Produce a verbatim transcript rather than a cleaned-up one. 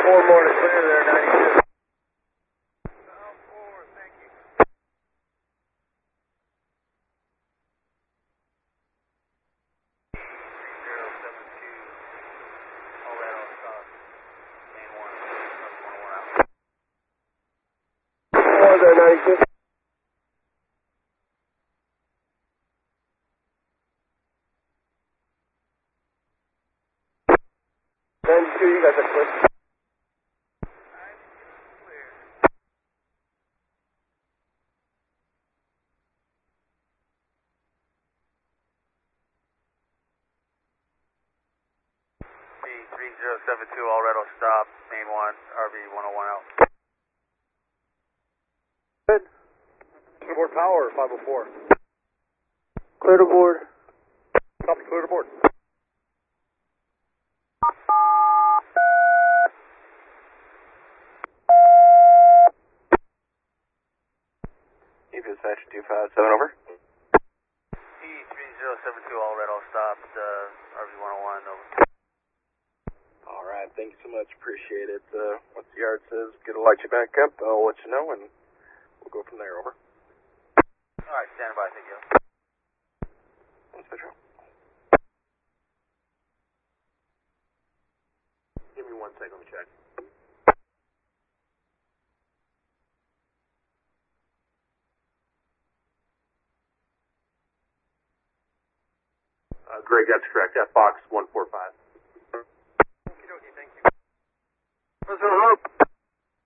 four more to clear there, ninety-two. Four there, ninety-two. ninety-two, you got the clip. three zero seven two, all red, will stop, main one, R V one oh one out. Good. Clear to board power, five oh four. Clear to board. Copy, clear to board. Dispatch two five seven over. P three zero seven two, all red, all stop, uh, R V one oh one, over. Alright, thank you so much, appreciate it. Uh, once the yard says get a light you back up, I'll let you know and we'll go from there, over. Alright, stand by, thank you. Thanks, Petro. Give me one second, let me check. Uh, Greg, that's correct. That Fox one four five. Okie dokie, thank you. President Hope.